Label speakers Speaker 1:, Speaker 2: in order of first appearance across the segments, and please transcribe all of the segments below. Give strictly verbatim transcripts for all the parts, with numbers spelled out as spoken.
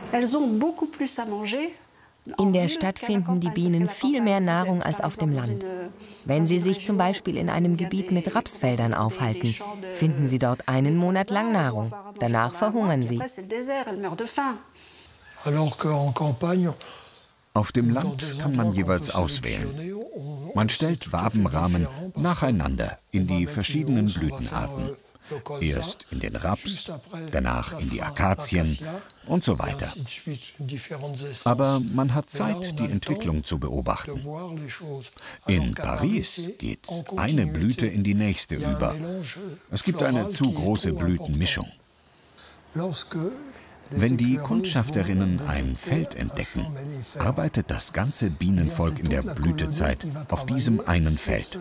Speaker 1: In der Stadt finden die Bienen viel mehr Nahrung als auf dem Land. Wenn sie sich zum Beispiel in einem Gebiet mit Rapsfeldern aufhalten, finden sie dort einen Monat lang Nahrung. Danach verhungern sie.
Speaker 2: Auf dem Land kann man jeweils auswählen. Man stellt Wabenrahmen nacheinander in die verschiedenen Blütenarten. Erst in den Raps, danach in die Akazien und so weiter. Aber man hat Zeit, die Entwicklung zu beobachten. In Paris geht eine Blüte in die nächste über. Es gibt eine zu große Blütenmischung. Wenn die Kundschafterinnen ein Feld entdecken, arbeitet das ganze Bienenvolk in der Blütezeit auf diesem einen Feld.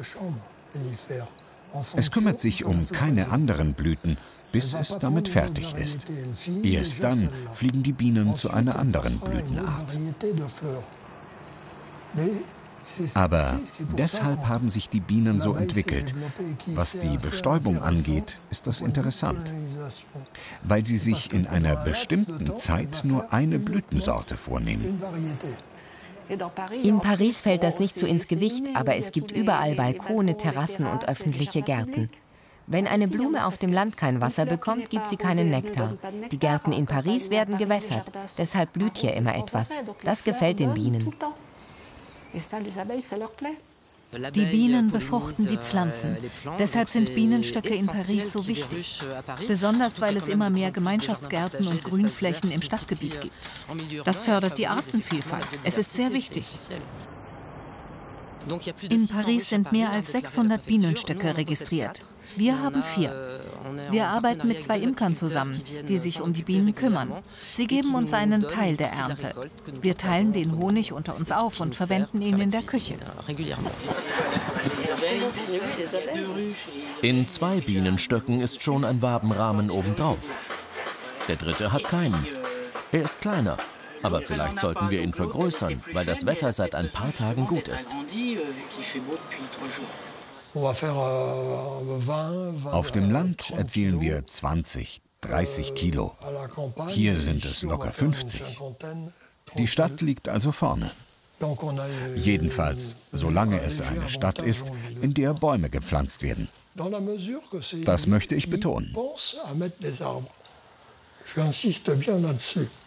Speaker 2: Es kümmert sich um keine anderen Blüten, bis es damit fertig ist. Erst dann fliegen die Bienen zu einer anderen Blütenart. Aber deshalb haben sich die Bienen so entwickelt. Was die Bestäubung angeht, ist das interessant, weil sie sich in einer bestimmten Zeit nur eine Blütensorte vornehmen.
Speaker 1: In Paris fällt das nicht so ins Gewicht, aber es gibt überall Balkone, Terrassen und öffentliche Gärten. Wenn eine Blume auf dem Land kein Wasser bekommt, gibt sie keinen Nektar. Die Gärten in Paris werden gewässert, deshalb blüht hier immer etwas. Das gefällt den Bienen.
Speaker 3: Die Bienen befruchten die Pflanzen. Deshalb sind Bienenstöcke in Paris so wichtig. Besonders, weil es immer mehr Gemeinschaftsgärten und Grünflächen im Stadtgebiet gibt. Das fördert die Artenvielfalt. Es ist sehr wichtig. In Paris sind mehr als sechshundert Bienenstöcke registriert. Wir haben vier. Wir arbeiten mit zwei Imkern zusammen, die sich um die Bienen kümmern. Sie geben uns einen Teil der Ernte. Wir teilen den Honig unter uns auf und verwenden ihn in der Küche.
Speaker 4: In zwei Bienenstöcken ist schon ein Wabenrahmen obendrauf. Der dritte hat keinen. Er ist kleiner. Aber vielleicht sollten wir ihn vergrößern, weil das Wetter seit ein paar Tagen gut ist.
Speaker 2: Auf dem Land erzielen wir zwanzig, dreißig Kilo. Hier sind es locker fünfzig. Die Stadt liegt also vorne. Jedenfalls, solange es eine Stadt ist, in der Bäume gepflanzt werden. Das möchte ich betonen.
Speaker 5: J'insiste bien là-dessus.